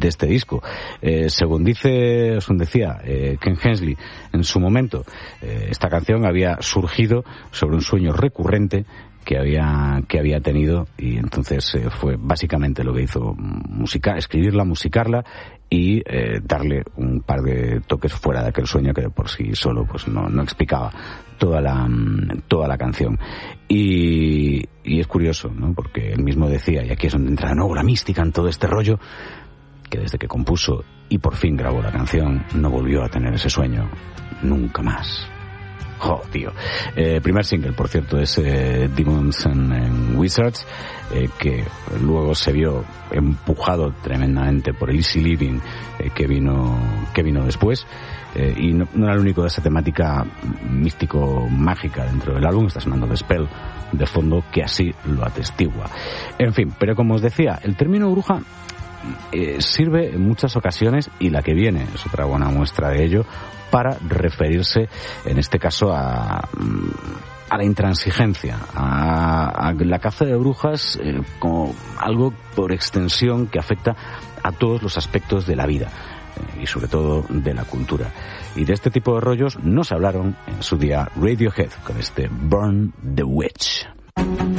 este disco. Según decía Ken Hensley, en su momento esta canción había surgido sobre un sueño recurrente que había tenido, y entonces fue básicamente lo que hizo escribirla, musicarla y darle un par de toques fuera de aquel sueño que por sí solo pues no explicaba toda la canción. Y es curioso, ¿no? Porque él mismo decía, y aquí es donde entra de nuevo la mística en todo este rollo, que desde que compuso y por fin grabó la canción no volvió a tener ese sueño nunca más. Tío. Primer single, por cierto, es Demons and Wizards, que luego se vio empujado tremendamente por el Easy Living que vino después, y no era el único de esa temática místico-mágica dentro del álbum. Está sonando The Spell de fondo, que así lo atestigua. En fin, pero como os decía, el término bruja sirve en muchas ocasiones, y la que viene es otra buena muestra de ello, para referirse en este caso a la intransigencia, a la caza de brujas como algo por extensión que afecta a todos los aspectos de la vida y sobre todo de la cultura. Y de este tipo de rollos nos hablaron en su día Radiohead con este Burn the Witch.